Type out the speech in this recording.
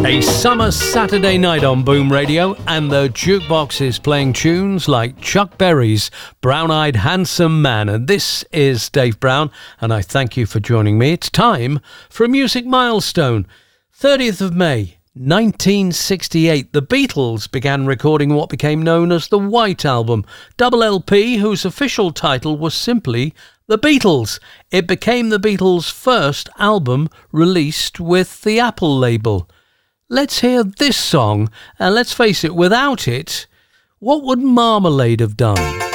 A summer Saturday night on Boom Radio, and the jukebox is playing tunes like Chuck Berry's Brown-Eyed Handsome Man. And this is Dave Brown, and I thank you for joining me. It's time for a music milestone. 30th of May, 1968, the Beatles began recording what became known as the White Album, double LP, whose official title was simply The Beatles. It became the Beatles' first album released with the Apple label. Let's hear this song, and let's face it, without it, what would Marmalade have done?